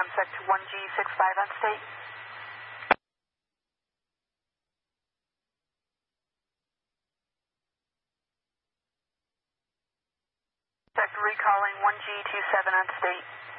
ComSec to 1G65 on state. Sector recalling 1G27 on state.